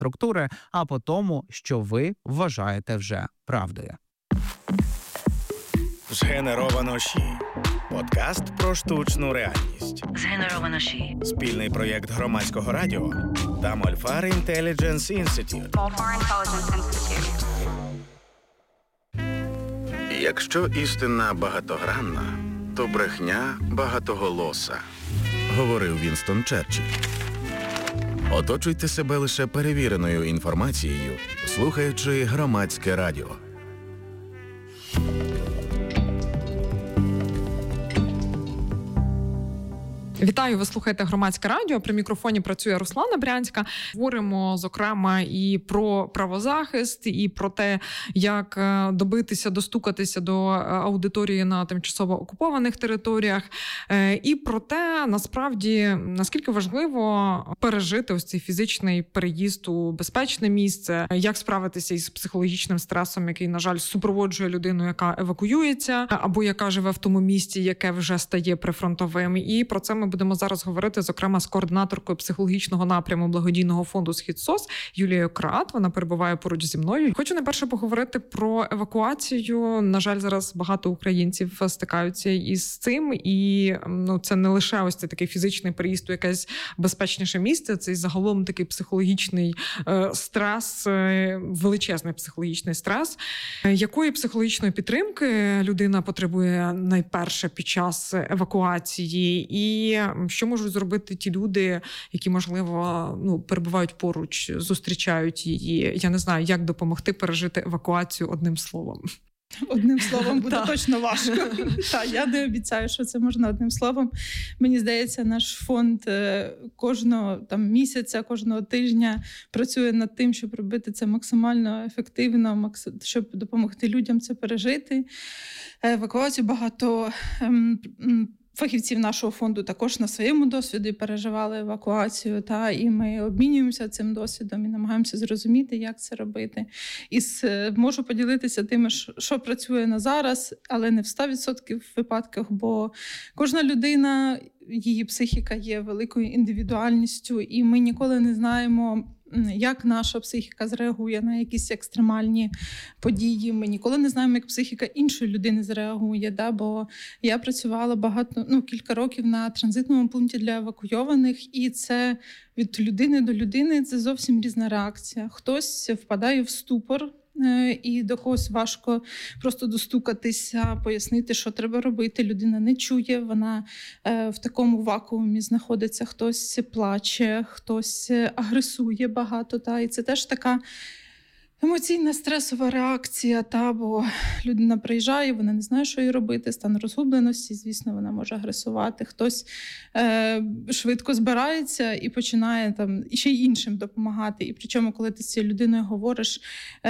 структури, а по тому, що ви вважаєте вже правдою. Згенеровано ШІ. Подкаст про штучну реальність. Згенеровано ШІ. Спільний проєкт Громадського радіо та Мольфар Інтелідженс Інститут. Якщо істина багатогранна, то брехня багатоголоса, говорив Вінстон Черчилль. Оточуйте себе лише перевіреною інформацією, слухаючи Громадське радіо. Вітаю, ви слухаєте Громадське радіо. При мікрофоні працює Руслана Брянська. Говоримо, зокрема, і про правозахист, і про те, як достукатися до аудиторії на тимчасово окупованих територіях, і про те, насправді, наскільки важливо пережити ось цей фізичний переїзд у безпечне місце, як справитися із психологічним стресом, який, на жаль, супроводжує людину, яка евакуюється, або яка живе в тому місті, яке вже стає прифронтовим. І про це ми будемо зараз говорити, зокрема, з координаторкою психологічного напряму благодійного фонду «СхідСОС» Юлією Крат. Вона перебуває поруч зі мною. Хочу найперше поговорити про евакуацію. На жаль, зараз багато українців стикаються із цим. І це не лише ось цей такий фізичний переїзд у якесь безпечніше місце, це і загалом такий психологічний стрес, величезний психологічний стрес. Якої психологічної підтримки людина потребує найперше під час евакуації? І що можуть зробити ті люди, які, можливо, перебувають поруч, зустрічають її? Я не знаю, як допомогти пережити евакуацію одним словом. Одним словом буде точно важко. Я не обіцяю, що це можна одним словом. Мені здається, наш фонд кожного місяця, кожного тижня працює над тим, щоб робити це максимально ефективно, щоб допомогти людям це пережити. Евакуацію багато фахівців нашого фонду також на своєму досвіді переживали евакуацію, і ми обмінюємося цим досвідом і намагаємося зрозуміти, як це робити. І можу поділитися тим, що працює на зараз, але не в 100% випадках, бо кожна людина, її психіка є великою індивідуальністю, і ми ніколи не знаємо, як наша психіка зреагує на якісь екстремальні події. Ми ніколи не знаємо, як психіка іншої людини зреагує. Бо я працювала кілька років на транзитному пункті для евакуйованих, і це від людини до людини це зовсім різна реакція. Хтось впадає в ступор, і до когось важко просто достукатися, пояснити, що треба робити. Людина не чує, вона в такому вакуумі знаходиться. Хтось плаче, хтось агресує багато. І це теж така емоційна стресова реакція, бо людина приїжджає, вона не знає, що їй робити, стан розгубленості, звісно, вона може агресувати. Хтось швидко збирається і починає ще й іншим допомагати. І причому, коли ти з цією людиною говориш,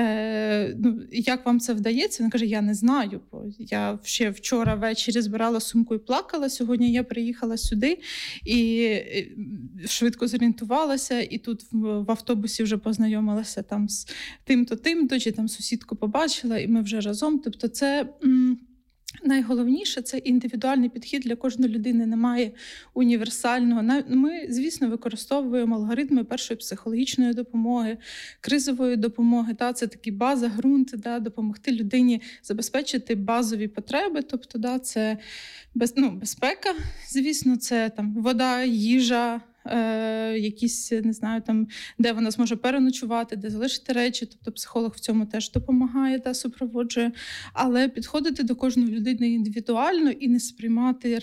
як вам це вдається, вона каже, я не знаю, бо я ще вчора ввечері збирала сумку і плакала, сьогодні я приїхала сюди і швидко зорієнтувалася, і тут в автобусі вже познайомилася з тим-то, чи сусідку побачила, і ми вже разом. Тобто це найголовніше – це індивідуальний підхід для кожної людини. Немає універсального. Ми, звісно, використовуємо алгоритми першої психологічної допомоги, кризової допомоги. Це такі база, ґрунт, допомогти людині забезпечити базові потреби. Тобто, це безпека, звісно, це вода, їжа, якісь, не знаю, де вона зможе переночувати, де залишити речі. Тобто психолог в цьому теж допомагає, супроводжує. Але підходити до кожної людини індивідуально і не сприймати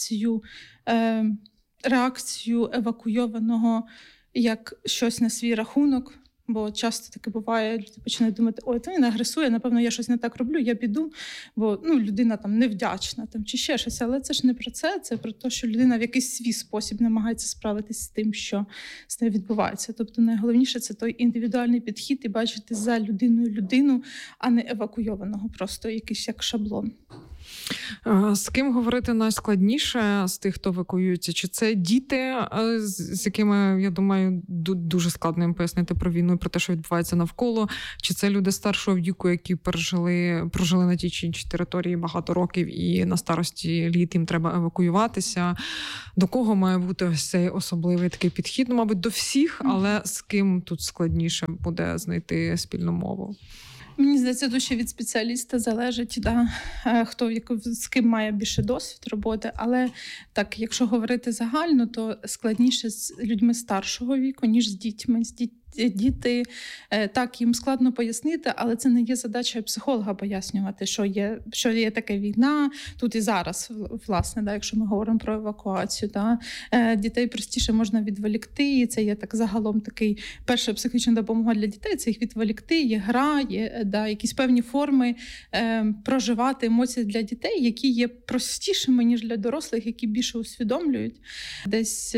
реакцію евакуйованого як щось на свій рахунок. Бо часто таке буває, люди починають думати, то він агресує, напевно, я щось не так роблю, я піду, бо людина невдячна чи ще щось. Але це ж не про це, це про те, що людина в якийсь свій спосіб намагається справитися з тим, що з нею відбувається. Тобто найголовніше – це той індивідуальний підхід і бачити за людиною людину, а не евакуйованого, просто якийсь як шаблон. З ким говорити найскладніше з тих, хто евакуюється? Чи це діти, з якими, я думаю, дуже складно їм пояснити про війну і про те, що відбувається навколо? Чи це люди старшого віку, які прожили на тій чи іншій території багато років і на старості літ їм треба евакуюватися? До кого має бути ось цей особливий такий підхід? Ну, мабуть, до всіх, але з ким тут складніше буде знайти спільну мову? Мені здається, дуже від спеціаліста залежить, хто з ким має більше досвід роботи. Але так, якщо говорити загально, то складніше з людьми старшого віку, ніж з дітьми. Діти, так, їм складно пояснити, але це не є задача психолога пояснювати, що є таке війна тут і зараз, власне, якщо ми говоримо про евакуацію. Дітей простіше можна відволікти, і це є так загалом такий перша психічна допомога для дітей, це їх відволікти, є гра, є якісь певні форми проживати емоції для дітей, які є простішими, ніж для дорослих, які більше усвідомлюють десь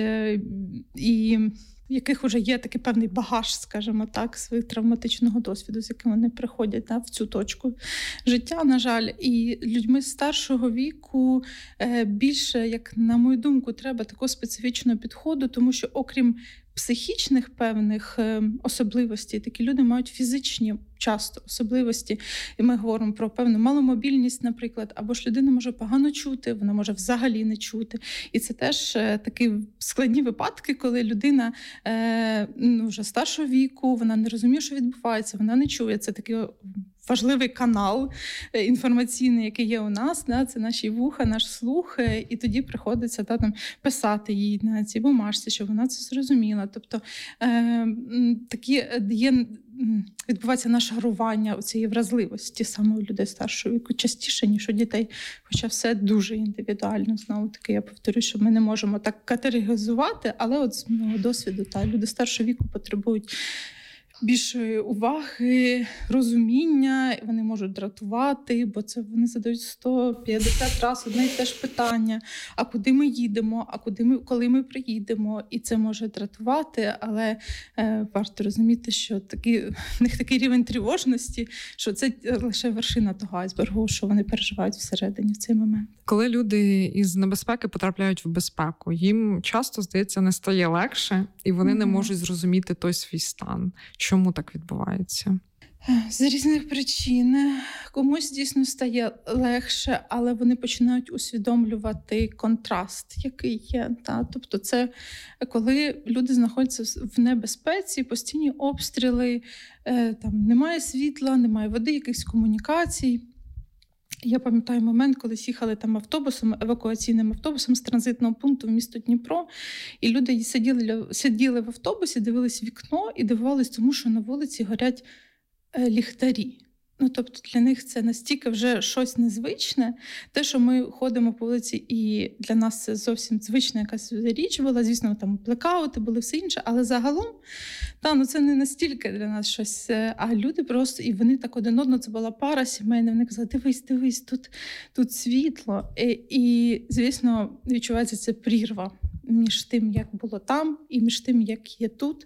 і в яких вже є такий певний багаж, скажімо так, своїх травматичного досвіду, з яким вони приходять в цю точку життя, на жаль. І людьми старшого віку більше, як на мою думку, треба такого специфічного підходу, тому що окрім психічних певних особливостей, такі люди мають фізичні часто особливості. І ми говоримо про певну маломобільність, наприклад, або ж людина може погано чути, вона може взагалі не чути. І це теж такі складні випадки, коли людина вже старшого віку, вона не розуміє, що відбувається, вона не чує. Це такий важливий канал інформаційний, який є у нас, це наші вуха, наш слух, і тоді приходиться писати їй на цій бумажці, щоб вона це зрозуміла. Тобто такі відбувається нашарування у цієї вразливості саме у людей старшого віку частіше, ніж у дітей. Хоча все дуже індивідуально. Знову таки, я повторюю, що ми не можемо так категоризувати, але от з мого досвіду люди старшого віку потребують більшої уваги, розуміння, вони можуть дратувати, бо це вони задають 150 разів одне й те ж питання, а куди ми їдемо, коли ми приїдемо, і це може дратувати, але варто розуміти, що в них такий рівень тривожності, що це лише вершина того айсбергу, що вони переживають всередині в цей момент. Коли люди із небезпеки потрапляють в безпеку, їм часто, здається, не стає легше, і вони не можуть зрозуміти той свій стан. Чому так відбувається? З різних причин. Комусь дійсно стає легше, але вони починають усвідомлювати контраст, який є. Тобто це коли люди знаходяться в небезпеці, постійні обстріли, немає світла, немає води, якихось комунікацій. Я пам'ятаю момент, коли їхали автобусом, евакуаційним автобусом з транзитного пункту в місто Дніпро, і люди сиділи в автобусі, дивились в вікно і дивувались тому, що на вулиці горять ліхтарі. Тобто для них це настільки вже щось незвичне. Те, що ми ходимо по вулиці, і для нас це зовсім звична якась річ була. Звісно, блекаути були, все інше, але загалом це не настільки для нас щось. А люди просто, і вони так один одного, це була пара сімейна, вони казали, дивись, тут світло. І, звісно, відчувається ця прірва між тим, як було там, і між тим, як є тут.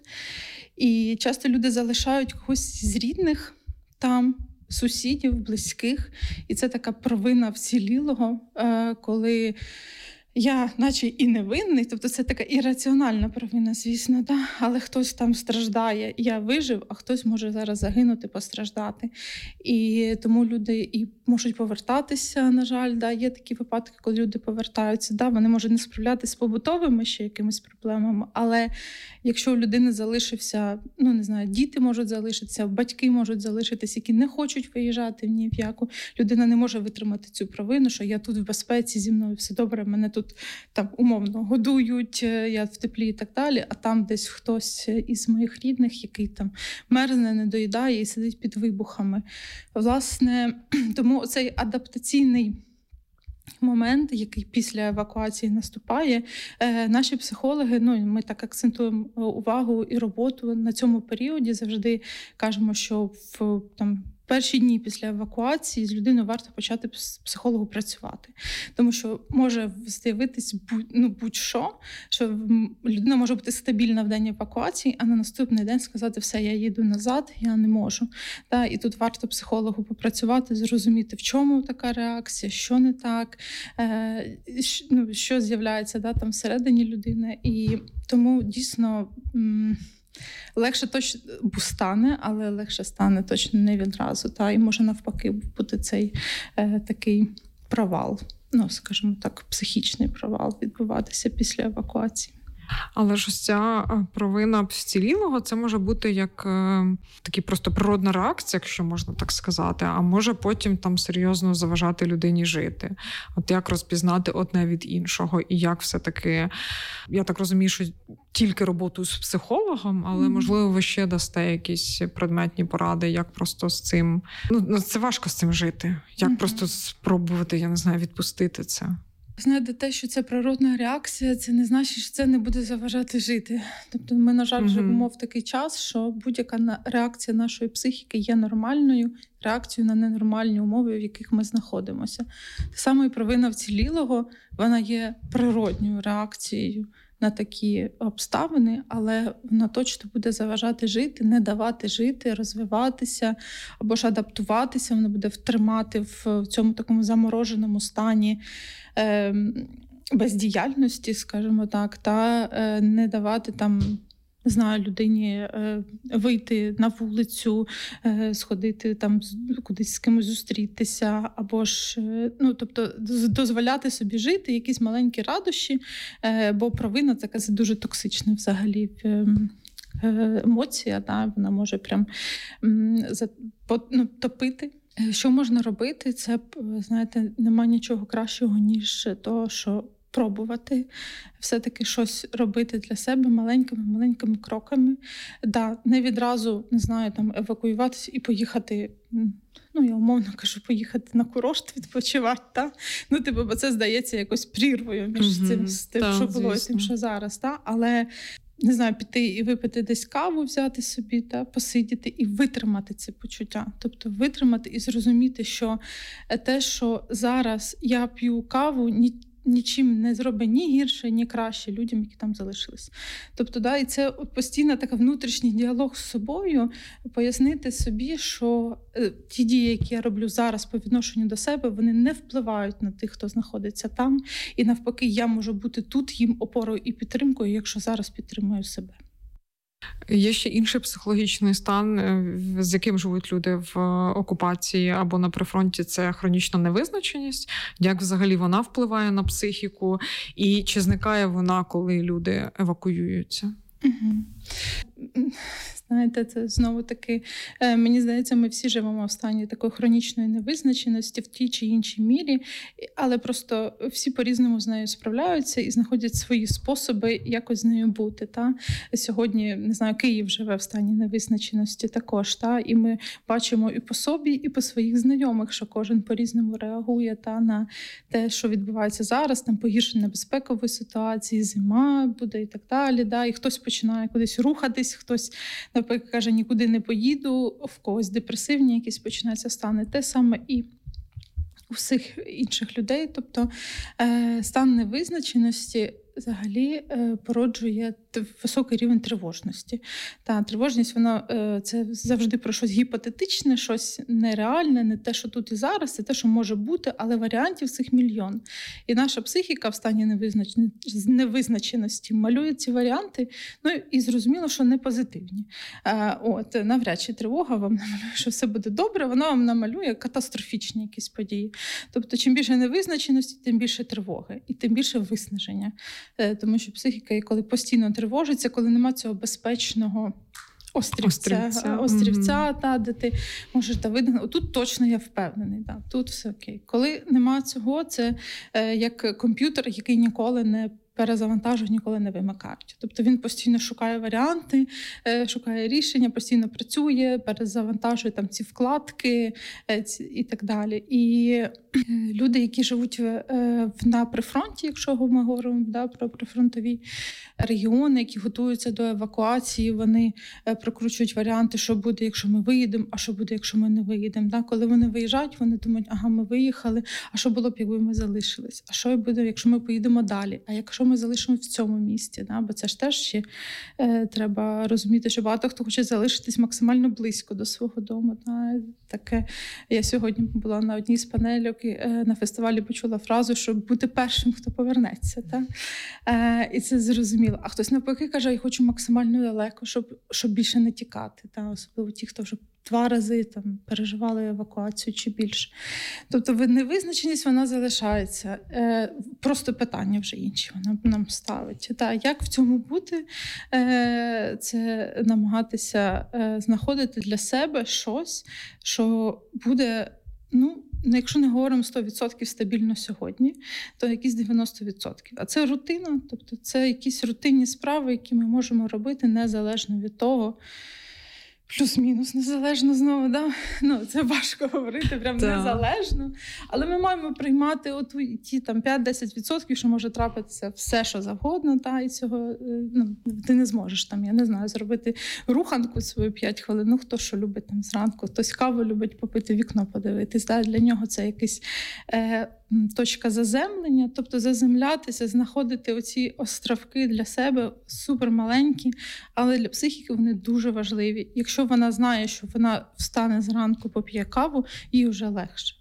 І часто люди залишають когось з рідних там, сусідів, близьких. І це така провина вцілілого, коли я наче і невинний, тобто це така ірраціональна провина, звісно, але хтось там страждає, я вижив, а хтось може зараз загинути, постраждати. І тому люди і можуть повертатися, на жаль, є такі випадки, коли люди повертаються, вони можуть не справлятися з побутовими ще якимись проблемами, але якщо у людини залишився, діти можуть залишитися, батьки можуть залишитися, які не хочуть виїжджати ні в яку, людина не може витримати цю провину, що я тут в безпеці, зі мною все добре, мене тут умовно годують, я в теплі і так далі, а там десь хтось із моїх рідних, який мерзне, не доїдає і сидить під вибухами. Власне, тому цей адаптаційний момент, який після евакуації наступає, наші психологи, ми так акцентуємо увагу і роботу на цьому періоді, завжди кажемо, що перші дні після евакуації з людиною варто почати психологу працювати. Тому що може з'явитись будь-що, що людина може бути стабільна в день евакуації, а на наступний день сказати, все, я їду назад, я не можу. І тут варто психологу попрацювати, зрозуміти, в чому така реакція, що не так, що з'являється там всередині людини. І тому дійсно... Легше точно стане, але легше стане точно не відразу. І може навпаки бути цей такий провал, скажімо так, психічний провал відбуватися після евакуації. Але ж ось ця провина вцілілого, це може бути як такий просто природна реакція, якщо можна так сказати, а може потім там серйозно заважати людині жити. От як розпізнати одне від іншого і як все-таки, я так розумію, що тільки роботу з психологом, але, можливо, ви ще дасте якісь предметні поради, як просто з цим, це важко з цим жити, як просто спробувати, я не знаю, відпустити це. Знаєте, те, що це природна реакція, це не значить, що це не буде заважати жити. Тобто ми, на жаль, живемо в такий час, що будь-яка реакція нашої психіки є нормальною реакцією на ненормальні умови, в яких ми знаходимося. Те саме і провина вцілілого, вона є природньою реакцією на такі обставини, але вона точно буде заважати жити, не давати жити, розвиватися або ж адаптуватися, вона буде втримати в цьому такому замороженому стані бездіяльності, скажімо так, та не давати людині вийти на вулицю, сходити кудись з кимось зустрітися, або ж, тобто дозволяти собі жити якісь маленькі радощі, бо провина це дуже токсична взагалі емоція, вона може прям топити. Що можна робити? Це, знаєте, немає нічого кращого, ніж то, що пробувати все-таки щось робити для себе маленькими кроками. Не відразу, евакуюватися і поїхати, я умовно кажу, поїхати на курорт відпочивати, бо це здається якось прірвою між цим, що було і тим, що зараз, але піти і випити десь каву, взяти собі, посидіти і витримати це почуття. Тобто витримати і зрозуміти, що те, що зараз я п'ю каву, нічим не зробить ні гірше, ні краще людям, які там залишились. Тобто, і це постійно така внутрішній діалог з собою, пояснити собі, що ті дії, які я роблю зараз по відношенню до себе, вони не впливають на тих, хто знаходиться там. І навпаки, я можу бути тут їм опорою і підтримкою, якщо зараз підтримую себе. Є ще інший психологічний стан, з яким живуть люди в окупації або на прифронті, це хронічна невизначеність. Як взагалі вона впливає на психіку і чи зникає вона, коли люди евакуюються? Знаєте, це знову-таки, мені здається, ми всі живемо в стані такої хронічної невизначеності в тій чи іншій мірі, але просто всі по-різному з нею справляються і знаходять свої способи якось з нею бути. Сьогодні, Київ живе в стані невизначеності також, і ми бачимо і по собі, і по своїх знайомих, що кожен по-різному реагує на те, що відбувається зараз, погіршення безпекової ситуації, зима буде і так далі. І хтось починає кудись рухатись, хтось наприклад, каже, нікуди не поїду, в когось депресивні якісь починаються стани. Те саме і у всіх інших людей. Тобто стан невизначеності взагалі породжує високий рівень тривожності. Тривожність, вона це завжди про щось гіпотетичне, щось нереальне, не те, що тут і зараз, це те, що може бути, але варіантів цих мільйон. І наша психіка в стані невизначеності малює ці варіанти, і зрозуміло, що не позитивні. Навряд чи тривога вам намалює, що все буде добре, вона вам намалює катастрофічні якісь події. Тобто, чим більше невизначеності, тим більше тривоги і тим більше виснаження. Тому що психіка, коли постійно тривожиться, коли немає цього безпечного острівця, де ти можеш видати. Тут точно я впевнений, тут все окей. Коли немає цього, це як комп'ютер, який ніколи не перезавантажу, ніколи не вимикають. Тобто він постійно шукає варіанти, шукає рішення, постійно працює, перезавантажує там ці вкладки і так далі. І люди, які живуть на прифронті, якщо ми говоримо про прифронтові регіони, які готуються до евакуації, вони прокручують варіанти, що буде, якщо ми виїдемо, а що буде, якщо ми не виїдемо. Коли вони виїжджають, вони думають, ага, ми виїхали, а що було б, якби ми залишились? А що буде, якщо ми поїдемо далі? А якщо ми залишимо в цьому місті? Бо це ж теж ще треба розуміти, що багато хто хоче залишитись максимально близько до свого дому. Таке. Я сьогодні була на одній з панельок, на фестивалі почула фразу, щоб бути першим, хто повернеться. І це зрозуміло. А хтось навпаки каже, я хочу максимально далеко, щоб більше не тікати. Особливо ті, хто вже 2 рази переживали евакуацію чи більше. Тобто невизначеність, вона залишається. Просто питання вже інші вона нам ставить. Як в цьому бути? Це намагатися знаходити для себе щось, що буде, якщо не говоримо 100% стабільно сьогодні, то якісь 90%. А це рутина, тобто це якісь рутинні справи, які ми можемо робити незалежно від того, плюс-мінус незалежно знову, це важко говорити, прям незалежно. Але ми маємо приймати ті 5-10%, що може трапитися все, що завгодно, і цього ти не зможеш я не знаю, зробити руханку свою 5 хвилин. Хто що любить зранку, хтось каву любить попити, вікно подивитись. Для нього це якась точка заземлення, тобто заземлятися, знаходити оці островки для себе супермаленькі, але для психіки вони дуже важливі. Якщо вона знає, що вона встане зранку, поп'є каву, їй вже легше.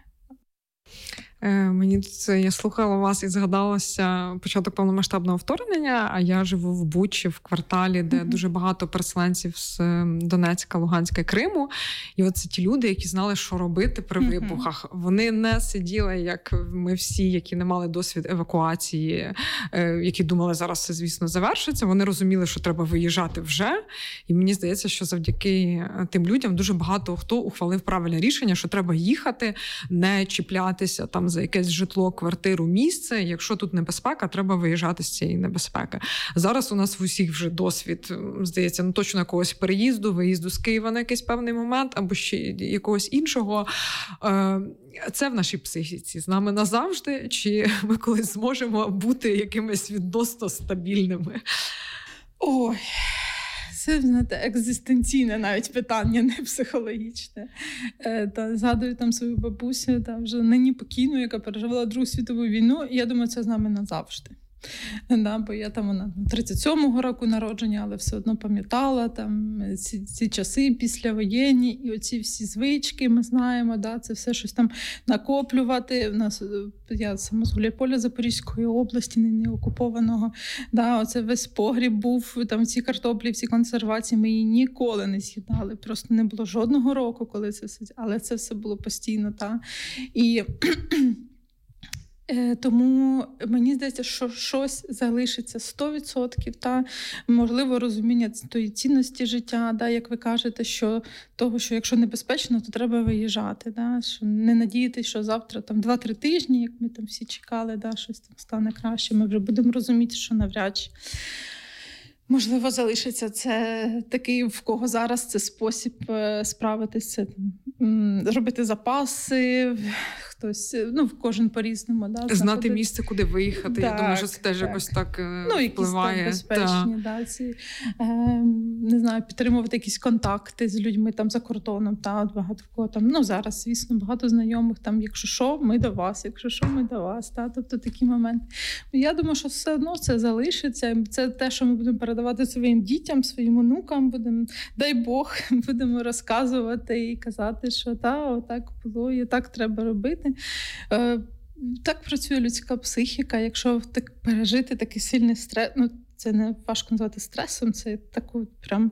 Мені це, я слухала вас і згадалося початок повномасштабного вторгнення, а я живу в Бучі, в кварталі, де дуже багато переселенців з Донецька, Луганська, Криму. І оце ті люди, які знали, що робити при вибухах. Вони не сиділи, як ми всі, які не мали досвід евакуації, які думали, зараз це, звісно, завершиться. Вони розуміли, що треба виїжджати вже. І мені здається, що завдяки тим людям дуже багато хто ухвалив правильне рішення, що треба їхати, не чіплятися за якесь житло, квартиру, місце. Якщо тут небезпека, треба виїжджати з цієї небезпеки. Зараз у нас в усіх вже досвід, здається, точно якогось переїзду, виїзду з Києва на якийсь певний момент, або ще якогось іншого. Це в нашій психіці. З нами назавжди? Чи ми колись зможемо бути якимись відносно стабільними? Ой... Це, екзистенційне навіть питання, не психологічне. Згадую свою бабусю, вже нині покійну, яка переживала Другу світову війну, і я думаю, це з нами назавжди. Бо я вона 37-го року народження, але все одно пам'ятала ці часи післявоєнні, і оці всі звички ми знаємо, це все щось накоплювати. Я сама з Гуляйполя Запорізької області, не окупованого. Оце весь погріб був, ці картоплі, всі консервації, ми її ніколи не з'їдали. Просто не було жодного року, коли це все, але це все було постійно. І тому мені здається, що щось залишиться 100%, можливо, розуміння тої цінності життя, як ви кажете, що того, що якщо небезпечно, то треба виїжджати, що не надіятися, що завтра 2-3 тижні, як ми всі чекали, щось стане краще, ми вже будемо розуміти, що навряд чи. Можливо, залишиться це такий, в кого зараз це спосіб справитися, робити запаси, хтось, кожен по-різному. Знати місце, куди виїхати. Я думаю, що це теж якось так впливає. Якісь безпечні, не знаю, підтримувати якісь контакти з людьми за кордоном. Багато в кого зараз, звісно, багато знайомих, якщо що, ми до вас, якщо що, ми до вас. Тобто такі моменти. Я думаю, що все одно це залишиться. Це те, що ми будемо передавати своїм дітям, своїм онукам. Дай Бог, будемо розказувати і казати, що отак було і так треба робити. Так працює людська психіка. Якщо пережити такий сильний стрес, це не важко назвати стресом, це таку прям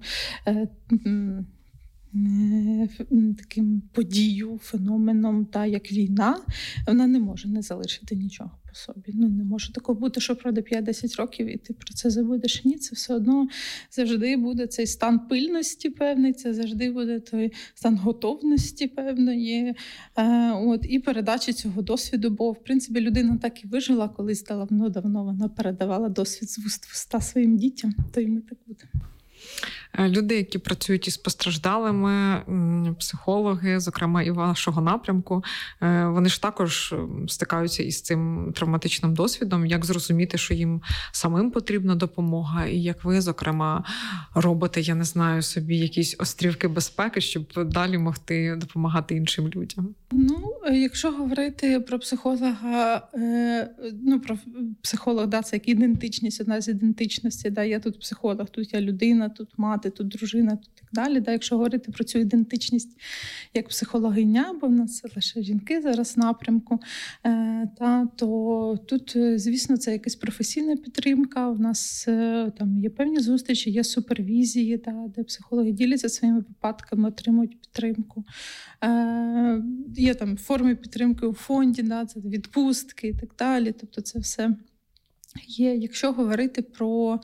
таким подію, феноменом, як війна, вона не може не залишити нічого по собі. Не може такого бути, що пройде 5-10 років і ти про це забудеш. Ні, це все одно завжди буде цей стан пильності певний, це завжди буде той стан готовності певної, і передачі цього досвіду, бо, в принципі, людина так і вижила, колись давно вона передавала досвід з вуст в уста своїм дітям, то і ми так будемо. Люди, які працюють із постраждалими, психологи, зокрема і вашого напрямку, вони ж також стикаються із цим травматичним досвідом. Як зрозуміти, що їм самим потрібна допомога, і як ви, зокрема, робите, я не знаю, собі якісь острівки безпеки, щоб далі могти допомагати іншим людям? Якщо говорити про психолога, про психолог, це як ідентичність, одна з ідентичностей, я тут психолог, тут я людина, тут мати, тут дружина, тут так далі. Якщо говорити про цю ідентичність як психологиня, бо в нас лише жінки зараз в напрямку, то тут, звісно, це якась професійна підтримка. У нас там є певні зустрічі, є супервізії, де психологи діляться своїми випадками, отримують підтримку. Є там форми підтримки у фонді, це відпустки і так далі. Тобто це все є. Якщо говорити про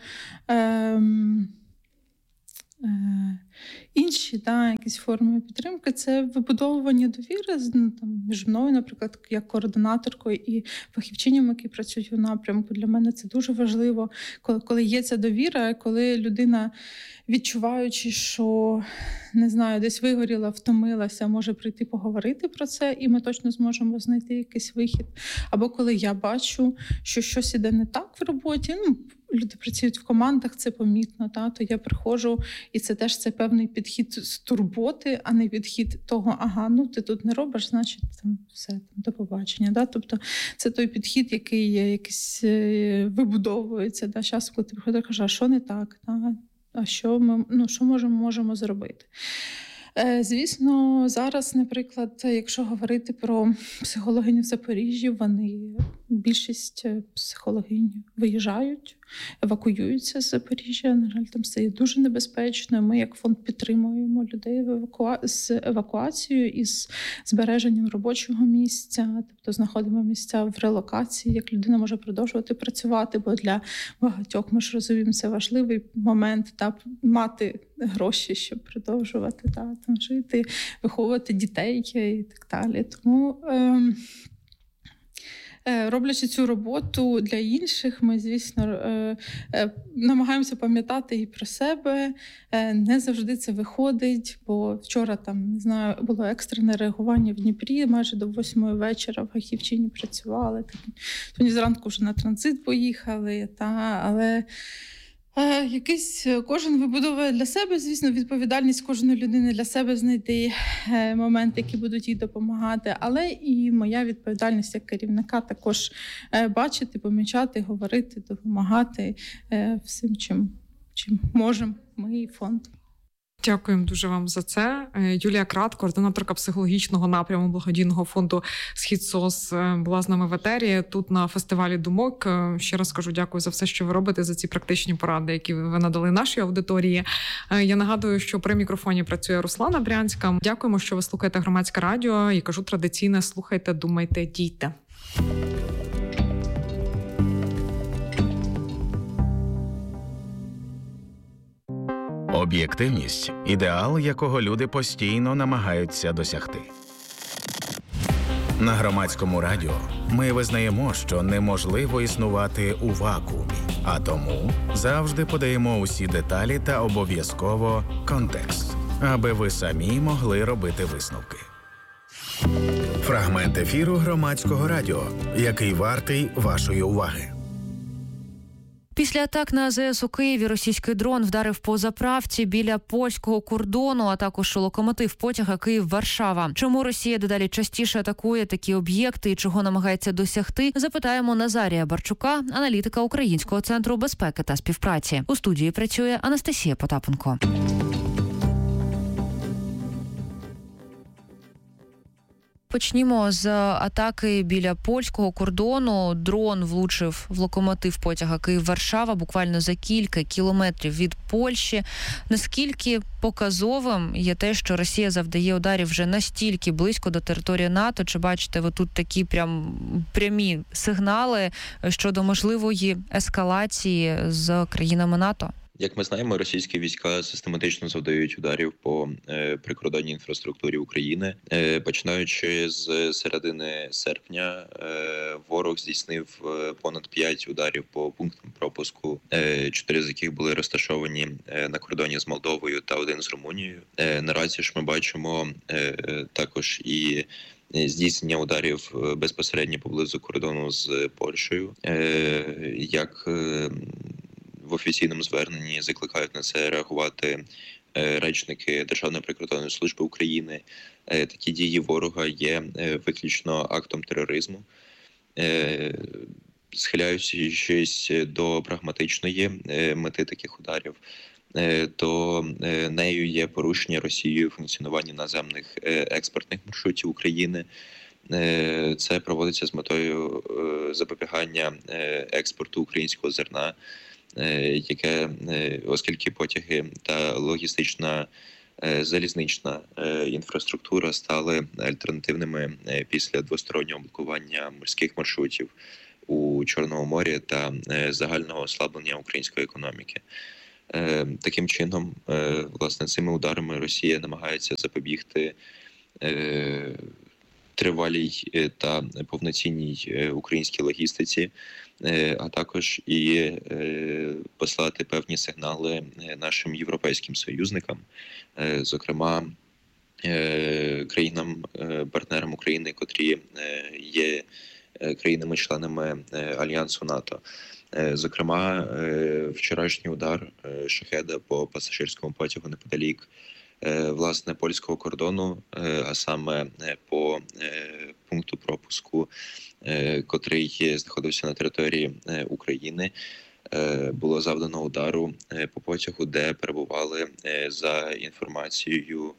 інші якісь форми підтримки, це вибудовування довіри між мною, наприклад, як координаторкою і фахівчинями, які працюють у напрямку. Для мене це дуже важливо, коли є ця довіра, коли людина, відчуваючи, що, не знаю, десь вигоріла, втомилася, може прийти поговорити про це, і ми точно зможемо знайти якийсь вихід. Або коли я бачу, що щось іде не так в роботі, люди працюють в командах, це помітно, то я приходжу, і це теж це певний підхід з турботи, а не підхід того, ти тут не робиш, значить все, до побачення. Тобто це той підхід, який якийсь вибудовується. Зараз, коли ти приходиш, кажеш, а що не так? А що ми можемо зробити? Звісно, зараз, наприклад, якщо говорити про психологинь в Запоріжжі, більшість психологинь виїжджають, евакуюються з Запоріжжя. На жаль, там стає дуже небезпечно. Ми, як фонд, підтримуємо людей з евакуацією і з збереженням робочого місця. Тобто знаходимо місця в релокації, як людина може продовжувати працювати, бо для багатьох, ми ж розуміємо, це важливий момент, мати гроші, щоб продовжувати там жити, виховувати дітей і так далі. Тому роблячи цю роботу для інших, ми, звісно, намагаємося пам'ятати і про себе. Не завжди це виходить, бо вчора було екстрене реагування в Дніпрі, майже до 8 вечора фахівчині працювали. Сьогодні зранку вже на транзит поїхали, але кожен вибудовує для себе, звісно, відповідальність кожної людини для себе знайти моменти, які будуть їй допомагати. Але і моя відповідальність як керівника також бачити, помічати, говорити, допомагати всім, чим можемо ми і фонд. Дякуємо дуже вам за це. Юлія Крат, координаторка психологічного напряму благодійного фонду «Схід СОС», була з нами в етері тут на фестивалі думок. Ще раз кажу дякую за все, що ви робите, за ці практичні поради, які ви надали нашій аудиторії. Я нагадую, що при мікрофоні працює Руслана Брянська. Дякуємо, що ви слухаєте Громадське радіо. І кажу традиційно: слухайте, думайте, дійте. Об'єктивність – ідеал, якого люди постійно намагаються досягти. На Громадському радіо ми визнаємо, що неможливо існувати у вакуумі, а тому завжди подаємо усі деталі та обов'язково контекст, аби ви самі могли робити висновки. Фрагмент ефіру Громадського радіо, який вартий вашої уваги. Після атак на АЗС у Києві російський дрон вдарив по заправці біля польського кордону, а також локомотив потяга Київ-Варшава. Чому Росія дедалі частіше атакує такі об'єкти і чого намагається досягти, запитаємо Назарія Барчука, аналітика Українського центру безпеки та співпраці. У студії працює Анастасія Потапенко. Почнімо з атаки біля польського кордону. Дрон влучив в локомотив потяга Київ-Варшава буквально за кілька кілометрів від Польщі. Наскільки показовим є те, що Росія завдає ударів вже настільки близько до території НАТО? Чи бачите ви тут такі прямі сигнали щодо можливої ескалації з країнами НАТО? Як ми знаємо, російські війська систематично завдають ударів по прикордонній інфраструктурі України. Починаючи з середини серпня, ворог здійснив понад 5 ударів по пунктам пропуску, 4 з яких були розташовані на кордоні з Молдовою та 1 з Румунією. Наразі ж ми бачимо також і здійснення ударів безпосередньо поблизу кордону з Польщею, як в офіційному зверненні закликають на це реагувати речники Державної прикордонної служби України. Такі дії ворога є виключно актом тероризму. Схиляючись до прагматичної мети таких ударів, то нею є порушення Росією функціонування наземних експортних маршрутів України. Це проводиться з метою запобігання експорту українського зерна, яке, оскільки потяги та логістична залізнична інфраструктура стали альтернативними після двостороннього блокування морських маршрутів у Чорному морі та загального ослаблення української економіки. Таким чином, власне, цими ударами Росія намагається запобігти тривалій та повноцінній українській логістиці, а також і послати певні сигнали нашим європейським союзникам, зокрема країнам-партнерам України, котрі є країнами-членами Альянсу НАТО. Зокрема, вчорашній удар шахеда по пасажирському потягу неподалік власне польського кордону, а саме по пункту пропуску, котрий знаходився на території України, було завдано удару по потягу, де перебували, за інформацією,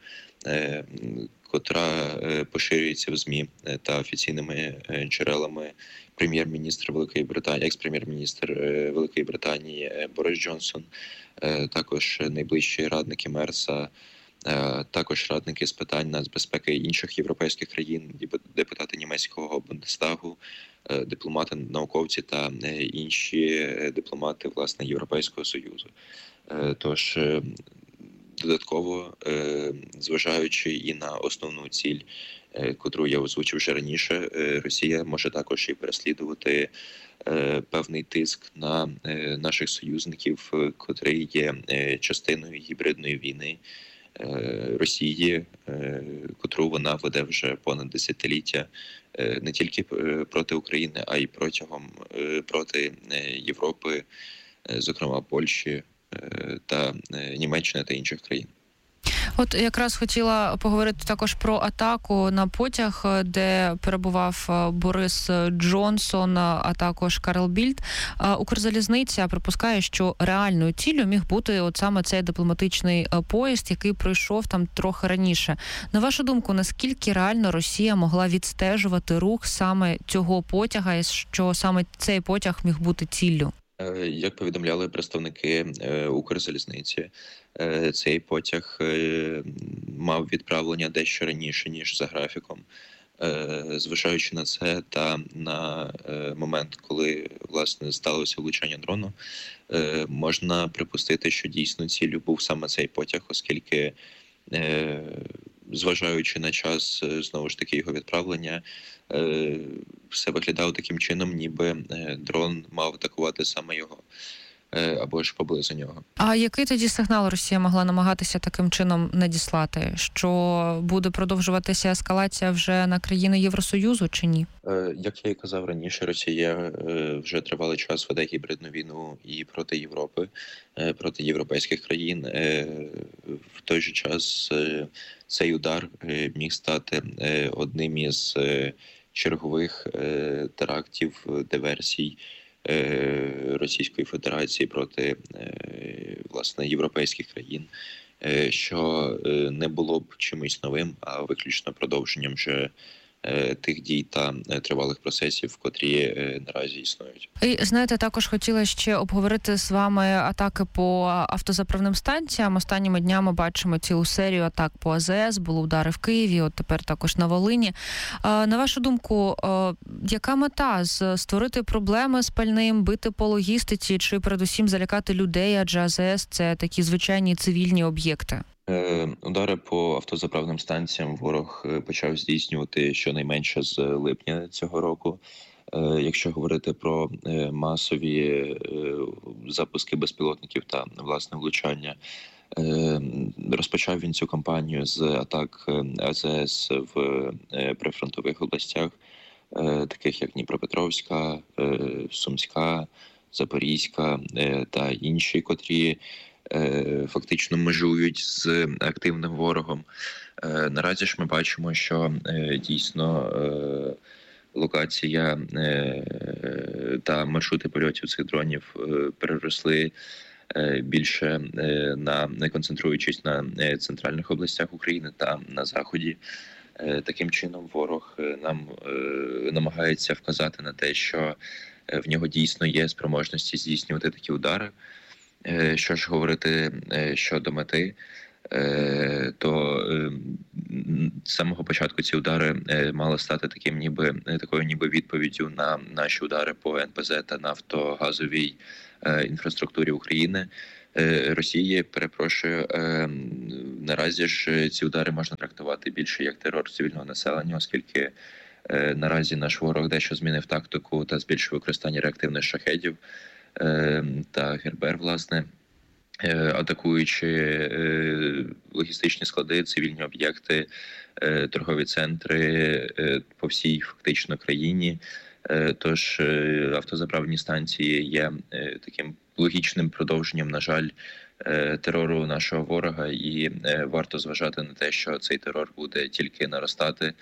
котра поширюється в ЗМІ та офіційними джерелами, прем'єр-міністр Великої Британії, екс-прем'єр-міністр Великої Британії Борис Джонсон, також найближчі радники Мерса, також радники з питань нацбезпеки інших європейських країн, депутати німецького Бундестагу, дипломати, науковці та інші дипломати, власне, Європейського Союзу. Тож, додатково, зважаючи і на основну ціль, котру я озвучив вже раніше, Росія може також і переслідувати певний тиск на наших союзників, котрий є частиною гібридної війни Росії, котру вона веде вже понад десятиліття не тільки проти України, а й проти Європи, зокрема Польщі та Німеччини та інших країн. От якраз хотіла поговорити також про атаку на потяг, де перебував Борис Джонсон, а також Карл Більд. Укрзалізниця припускає, що реальною ціллю міг бути от саме цей дипломатичний поїзд, який пройшов там трохи раніше. На вашу думку, наскільки реально Росія могла відстежувати рух саме цього потяга, і що саме цей потяг міг бути ціллю? Як повідомляли представники Укрзалізниці, цей потяг мав відправлення дещо раніше, ніж за графіком. Зважаючи на це та на момент, коли, власне, сталося влучання дрону, можна припустити, що дійсно ціллю був саме цей потяг, оскільки, зважаючи на час, знову ж таки, його відправлення, все виглядало таким чином, ніби дрон мав атакувати саме його, або ж поблизу нього. А який тоді сигнал Росія могла намагатися таким чином надіслати? Що буде продовжуватися ескалація вже на країни Євросоюзу чи ні? Як я і казав раніше, Росія вже тривалий час веде гібридну війну і проти Європи, проти європейських країн. В той же час цей удар міг стати одним із чергових терактів, диверсій Російської Федерації проти, власне, європейських країн, що не було б чимось новим, а виключно продовженням вже тих дій та тривалих процесів, котрі наразі існують. І, знаєте, також хотіла ще обговорити з вами атаки по автозаправним станціям. Останніми днями бачимо цілу серію атак по АЗС, були удари в Києві, от тепер також на Волині. На вашу думку, яка мета? Створити проблеми з пальним, бити по логістиці чи передусім залякати людей, адже АЗС – це такі звичайні цивільні об'єкти? Удари по автозаправним станціям ворог почав здійснювати щонайменше з липня цього року. Якщо говорити про масові запуски безпілотників та власне влучання, розпочав він цю кампанію з атак АЗС в прифронтових областях, таких як Дніпропетровська, Сумська, Запорізька та інші, котрі фактично межують з активним ворогом. Наразі ж ми бачимо, що дійсно локація та маршрути польотів цих дронів переросли більше не концентруючись на центральних областях України та на заході. Таким чином ворог нам намагається вказати на те, що в нього дійсно є спроможності здійснювати такі удари. Що ж говорити щодо мети, то з самого початку ці удари мали стати такою ніби відповіддю на наші удари по НПЗ та нафтогазовій інфраструктурі України. Росії, наразі ж ці удари можна трактувати більше як терор цивільного населення, оскільки наразі наш ворог дещо змінив тактику та збільшив використання реактивних шахедів та ГРБР, власне, атакуючи логістичні склади, цивільні об'єкти, торгові центри по всій фактично країні. Тож автозаправні станції є таким логічним продовженням, на жаль, терору нашого ворога, і варто зважати на те, що цей терор буде тільки наростати,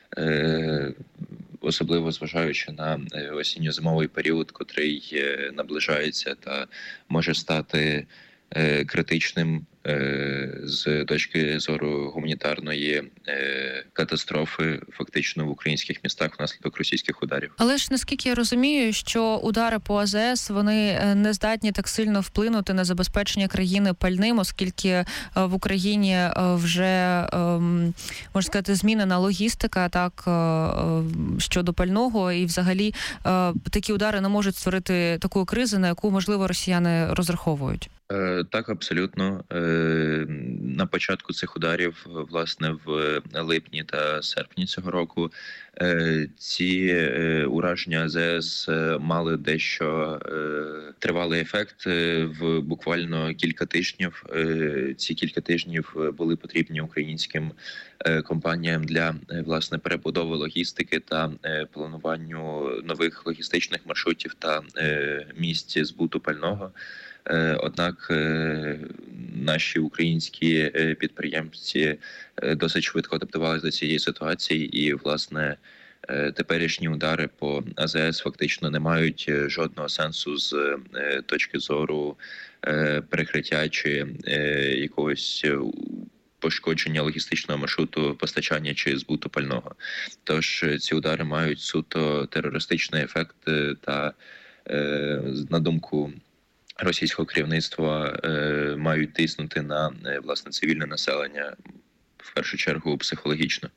особливо зважаючи на осінньо-зимовий період, котрий наближається та може стати критичним з точки зору гуманітарної катастрофи фактично в українських містах внаслідок російських ударів. Але ж наскільки я розумію, що удари по АЗС, вони не здатні так сильно вплинути на забезпечення країни пальним, оскільки в Україні вже, можна сказати, змінена логістика так щодо пального, і взагалі такі удари не можуть створити таку кризу, на яку, можливо, росіяни розраховують. Так, абсолютно. На початку цих ударів, власне, в липні та серпні цього року, ці ураження АЗС мали дещо тривалий ефект в буквально кілька тижнів. Ці кілька тижнів були потрібні українським компаніям для, власне, перебудови логістики та плануванню нових логістичних маршрутів та місць збуту пального. Однак наші українські підприємці досить швидко адаптувалися до цієї ситуації, і, власне, теперішні удари по АЗС фактично не мають жодного сенсу з точки зору перекриття чи якогось пошкодження логістичного маршруту постачання чи збуту пального. Тож ці удари мають суто терористичний ефект та, на думку російського керівництва, мають тиснути на, власне, цивільне населення, в першу чергу психологічно.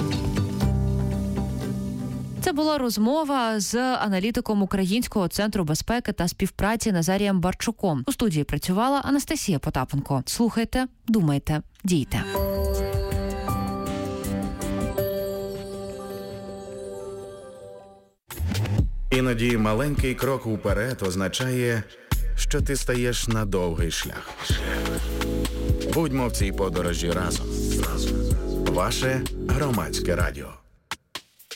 Це була розмова з аналітиком Українського центру безпеки та співпраці Назарієм Барчуком. У студії працювала Анастасія Потапенко. Слухайте, думайте, дійте. Іноді маленький крок уперед означає, що ти стаєш на довгий шлях. Будьмо в цій подорожі разом. Ваше Громадське радіо.